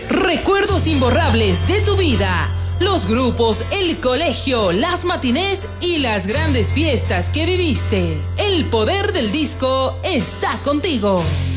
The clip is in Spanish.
Recuerdos imborrables de tu vida. Los grupos, el colegio, las matinés y las grandes fiestas que viviste. El poder del disco está contigo.